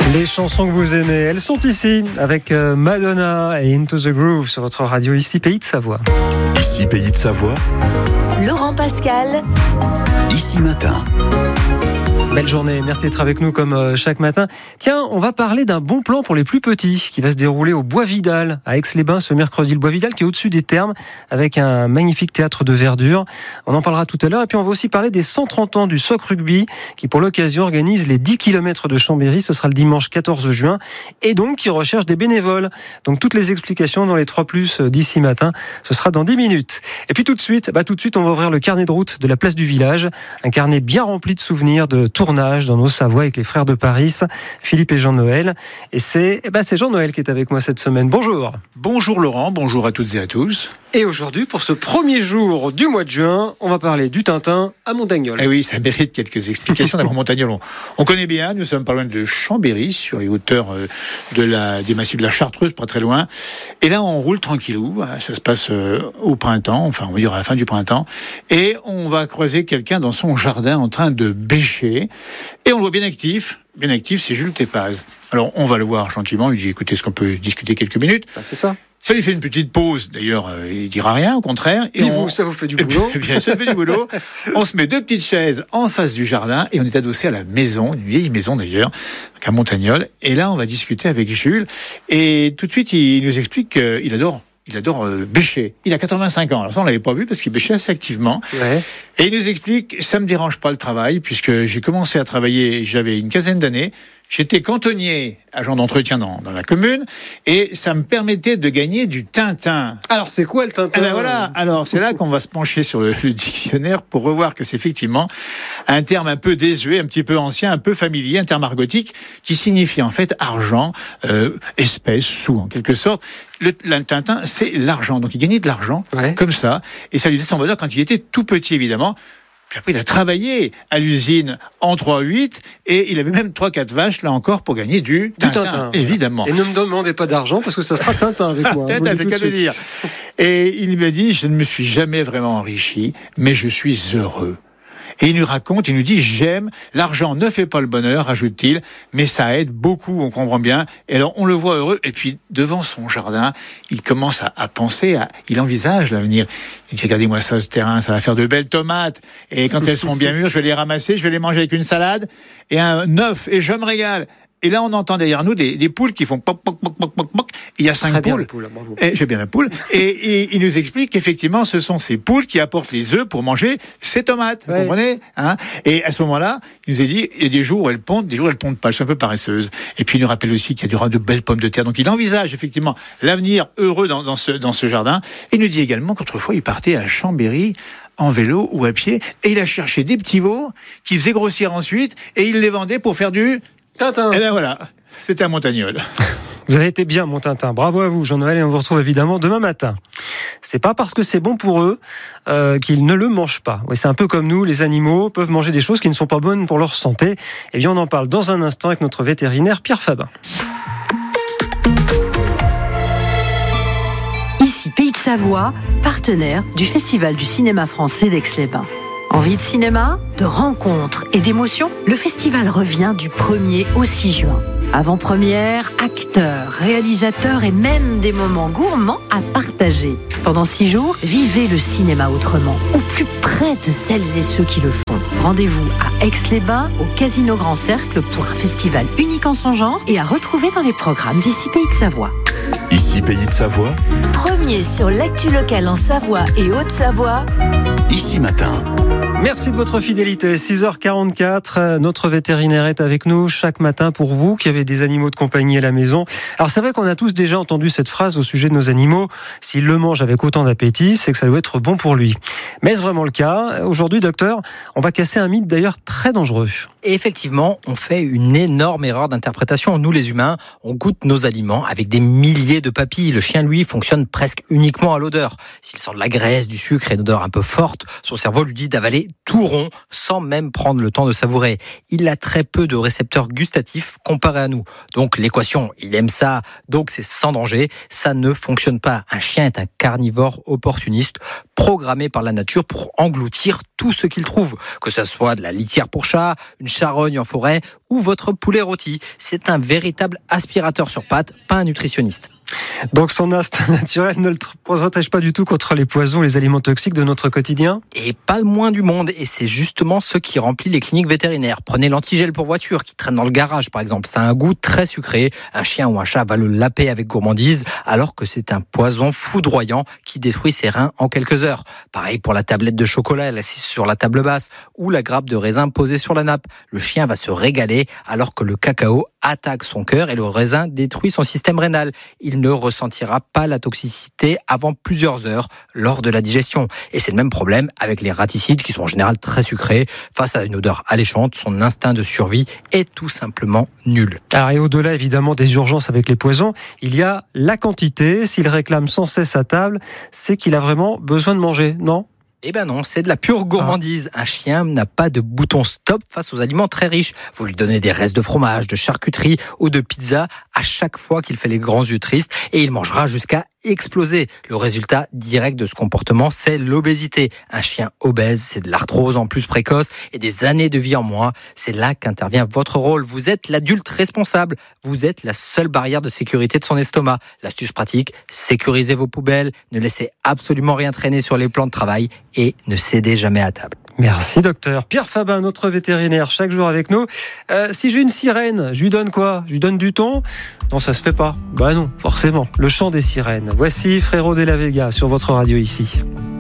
Les chansons que vous aimez, elles sont ici avec Madonna et Into the Groove sur votre radio Ici Pays de Savoie. Ici Pays de Savoie. Laurent Pascal. Ici Matin. Belle journée, merci d'être avec nous comme chaque matin. Tiens, on va parler d'un bon plan pour les plus petits qui va se dérouler au Bois Vidal, à Aix-les-Bains ce mercredi. Le Bois Vidal qui est au-dessus des Thermes avec un magnifique théâtre de verdure. On en parlera tout à l'heure. Et puis on va aussi parler des 130 ans du SOC Rugby qui pour l'occasion organise les 10 km de Chambéry. Ce sera le dimanche 14 juin et donc qui recherche des bénévoles. Donc toutes les explications dans les 3+ d'ici matin. Ce sera dans 10 minutes. Et puis tout de suite, on va ouvrir le carnet de route de la place du village. Un carnet bien rempli de souvenirs de tournage dans nos Savoies avec les frères de Paris, Philippe et Jean-Noël. Et c'est Jean-Noël qui est avec moi cette semaine. Bonjour. Bonjour Laurent, bonjour à toutes et à tous. Et aujourd'hui, pour ce premier jour du mois de juin, on va parler du Tintin à Montagnol. Eh oui, ça mérite quelques explications. D'abord, Montagnol, on connaît bien, nous sommes pas loin de Chambéry, sur les hauteurs des massifs de la Chartreuse, pas très loin. Et là, on roule tranquillou, ça se passe au printemps, enfin on va dire à la fin du printemps, et on va croiser quelqu'un dans son jardin en train de bêcher, et on le voit bien actif, c'est Jules Tépaz. Alors, on va le voir gentiment, il dit, écoutez, est-ce qu'on peut discuter quelques minutes ? C'est ça. Ça lui fait une petite pause, d'ailleurs, il dira rien, au contraire. Et ça vous fait du boulot. Bien, ça fait du boulot. On se met 2 petites chaises en face du jardin et on est adossé à la maison, une vieille maison d'ailleurs, à Montagnol. Et là, on va discuter avec Jules. Et tout de suite, il nous explique qu'il adore bêcher. Il a 85 ans. Alors ça, on l'avait pas vu parce qu'il bêchait assez activement. Ouais. Et il nous explique, ça me dérange pas le travail, puisque j'ai commencé à travailler, j'avais une quinzaine d'années. J'étais cantonnier, agent d'entretien dans la commune, et ça me permettait de gagner du Tintin. Alors, c'est quoi le Tintin ? Eh ben voilà. Alors, c'est là qu'on va se pencher sur le dictionnaire pour revoir que c'est effectivement un terme un peu désuet, un petit peu ancien, un peu familier, un terme argotique, qui signifie en fait argent, espèce, sous en quelque sorte. Le Tintin, c'est l'argent. Donc, il gagnait de l'argent, comme ça, et ça lui faisait son bonheur quand il était tout petit, évidemment. Puis après, il a travaillé à l'usine en 3-8 et il avait même 3-4 vaches, là encore, pour gagner du Tintin, évidemment. Et ne me demandez pas d'argent parce que ça sera Tintin avec moi. Tintin, c'est qu'à le dire. Et il me dit, je ne me suis jamais vraiment enrichi, mais je suis heureux. Et il nous raconte, il nous dit, j'aime, l'argent ne fait pas le bonheur, rajoute-t-il, mais ça aide beaucoup, on comprend bien. Et alors, on le voit heureux, et puis, devant son jardin, il commence à penser, il envisage l'avenir. Il dit, regardez-moi ça, ce terrain, ça va faire de belles tomates. Et quand elles seront bien mûres, je vais les ramasser, je vais les manger avec une salade, et un œuf, et je me régale. Et là, on entend derrière nous des poules qui font poc, poc, poc, poc, poc, poc. Il y a 5 poules. Et j'ai bien la poule. Et il nous explique qu'effectivement, ce sont ces poules qui apportent les œufs pour manger ces tomates. Vous comprenez, hein ? Et à ce moment-là, il nous a dit, il y a des jours où elles pondent, des jours où elles pondent pas. Elles sont un peu paresseuses. Et puis, il nous rappelle aussi qu'il y a de belles pommes de terre. Donc, il envisage effectivement l'avenir heureux dans ce jardin. Et il nous dit également qu'autrefois, il partait à Chambéry en vélo ou à pied. Et il a cherché des petits veaux qu'il faisait grossir ensuite. Et il les vendait pour faire du Tintin. Et bien voilà, c'était à Montagnol. Vous avez été bien, mon Tintin. Bravo à vous, Jean-Noël, et on vous retrouve évidemment demain matin. C'est pas parce que c'est bon pour eux qu'ils ne le mangent pas. Oui, c'est un peu comme nous, les animaux peuvent manger des choses qui ne sont pas bonnes pour leur santé. Eh bien, on en parle dans un instant avec notre vétérinaire Pierre Fabin. Ici Pays de Savoie, partenaire du Festival du cinéma français d'Aix-les-Bains. Envie de cinéma, de rencontres et d'émotions ? Le festival revient du 1er au 6 juin. Avant-première, acteurs, réalisateurs et même des moments gourmands à partager. Pendant 6 jours, vivez le cinéma autrement, au plus près de celles et ceux qui le font. Rendez-vous à Aix-les-Bains, au Casino Grand Cercle, pour un festival unique en son genre et à retrouver dans les programmes d'Ici Pays de Savoie. Ici Pays de Savoie. Premier sur l'actu locale en Savoie et Haute-Savoie. Ici Matin. Merci de votre fidélité. 6h44, notre vétérinaire est avec nous chaque matin pour vous qui avez des animaux de compagnie à la maison. Alors c'est vrai qu'on a tous déjà entendu cette phrase au sujet de nos animaux. S'il le mange avec autant d'appétit, c'est que ça doit être bon pour lui. Mais est-ce vraiment le cas ? Aujourd'hui, docteur, on va casser un mythe d'ailleurs très dangereux. Et effectivement, on fait une énorme erreur d'interprétation. Nous, les humains, on goûte nos aliments avec des milliers de papilles. Le chien, lui, fonctionne presque uniquement à l'odeur. S'il sent de la graisse, du sucre et une odeur un peu forte, son cerveau lui dit d'avaler tout rond, sans même prendre le temps de savourer. Il a très peu de récepteurs gustatifs comparé à nous. Donc l'équation, il aime ça, donc c'est sans danger. Ça ne fonctionne pas. Un chien est un carnivore opportuniste, programmé par la nature pour engloutir tout ce qu'il trouve. Que ce soit de la litière pour chat, une charogne en forêt ou votre poulet rôti. C'est un véritable aspirateur sur pattes, pas un nutritionniste. Donc son instinct naturel ne le protège pas du tout contre les poisons, les aliments toxiques de notre quotidien. Et pas le moins du monde, et c'est justement ce qui remplit les cliniques vétérinaires. Prenez l'antigel pour voiture qui traîne dans le garage par exemple, ça a un goût très sucré, un chien ou un chat va le laper avec gourmandise, alors que c'est un poison foudroyant qui détruit ses reins en quelques heures. Pareil pour la tablette de chocolat assise sur la table basse, ou la grappe de raisin posée sur la nappe. Le chien va se régaler alors que le cacao attaque son cœur et le raisin détruit son système rénal. Il ne ressentira pas la toxicité avant plusieurs heures lors de la digestion. Et c'est le même problème avec les raticides qui sont en général très sucrés. Face à une odeur alléchante, son instinct de survie est tout simplement nul. Alors, et au-delà évidemment des urgences avec les poisons, il y a la quantité. S'il réclame sans cesse à table, c'est qu'il a vraiment besoin de manger, non ? Eh ben non, c'est de la pure gourmandise. Un chien n'a pas de bouton stop face aux aliments très riches. Vous lui donnez des restes de fromage, de charcuterie ou de pizza à chaque fois qu'il fait les grands yeux tristes et il mangera jusqu'à exploser. Le résultat direct de ce comportement, c'est l'obésité. Un chien obèse, c'est de l'arthrose en plus précoce et des années de vie en moins. C'est là qu'intervient votre rôle. Vous êtes l'adulte responsable. Vous êtes la seule barrière de sécurité de son estomac. L'astuce pratique, sécurisez vos poubelles, ne laissez absolument rien traîner sur les plans de travail et ne cédez jamais à table. Merci docteur. Pierre Fabin, notre vétérinaire, chaque jour avec nous. Si j'ai une sirène, je lui donne quoi ? Je lui donne du thon ? Non, ça se fait pas. Bah non, forcément. Le chant des sirènes. Voici Frérot de la Vega sur votre radio ici.